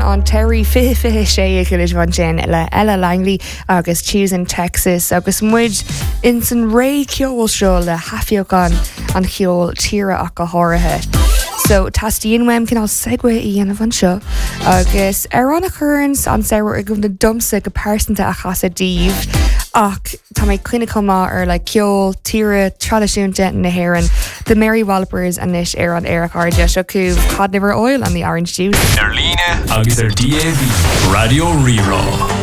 an Terry fi sé go van sin le Ella Langley agus Choosing Texas agus muid in san ré ceol seo le hafiogan an cheol tíre ach go háirithe. So tastíon weim cin á segue I dhéanamh an seo agus ar an occurrence an saoir I gom na dumsa go persanta a chasa díomh ach tá méid cluine comá ar le ceol tíre tradiisiúnta na hhéireann the Mary Wallopers anis ar an éireach airde seo cúb cod liver oil and the orange juice. Ar líne agus ar DAB Radio Rerá.